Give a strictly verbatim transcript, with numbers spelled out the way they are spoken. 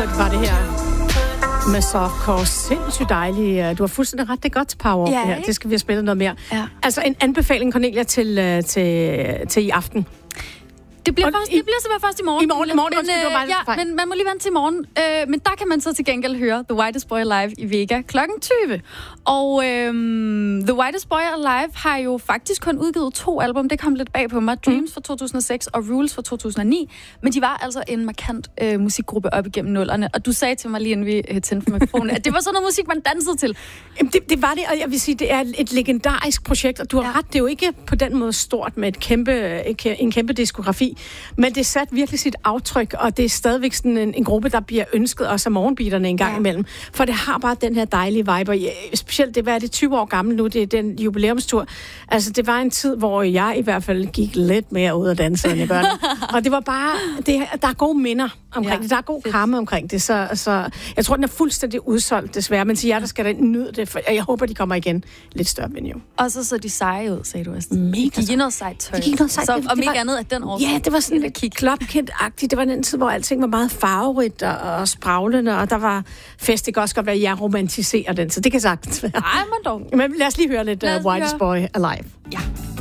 Ultimate var det her. Med softcore. Sindssygt dejligt. Du har fuldstændig ret. Det er godt til Power Up, ja, det her. Det skal vi have spillet noget mere. Ja. Altså en anbefaling, Cornelia, til, til, til i aften. Det bliver, Og først, i- det bliver simpelthen først i morgen. I morgen, i morgen, men, undskyld, det var bare lidt ja, fejl. men man må lige vente til i morgen. Øh, men der kan man så til gengæld høre The Whitest Boy Alive i Vega klokken tyve. Og øhm, The Whitest Boy Alive har jo faktisk kun udgivet to album. Det kom lidt bag på mig. Dreams mm. fra to tusind og seks og Rules fra to tusind og ni. Men de var altså en markant øh, musikgruppe op igennem nullerne. Og du sagde til mig lige inden vi øh, tændte for mikrofonen, at det var sådan noget musik, man dansede til. Jamen, det, det var det, og jeg vil sige, det er et legendarisk projekt, og du har Ja. ja. ret, det er jo ikke på den måde stort med et kæmpe, en kæmpe diskografi, men det satte virkelig sit aftryk, og det er stadigvæk sådan en, en gruppe, der bliver ønsket også af morgenbeaterne en gang Ja. imellem, for det har bare den her dejlige vibe, og ja, specielt det, hvad er det, tyve år gammel nu, det er den jubilæumstur. Altså, det var en tid, hvor jeg i hvert fald gik lidt mere ud og danse, end jeg gør nu. Og det var bare, det, der er gode minder omkring Ja, det, der er god karma omkring det, så, så jeg tror, den er fuldstændig udsolgt, desværre, men til jer, der skal da nyde det, for jeg håber, de kommer igen. Lidt større venue. Og så så de seje ud, sagde du også. Mega De gik i seje. noget sejt tøj. De gik i noget sejt. Så Det- om det ikke var- andet af den årsag. Ja, det var sådan Eller lidt clubkid-agtigt. Det var den tid, hvor alting var meget farverigt og, og spraglende, og der var fest. Det kan også godt være, at jeg romantiserer den, så det kan sagtens være. Ej, man dog. Men lad os lige høre lidt Lad uh, os lige Whitest høre. Boy Alive. Ja.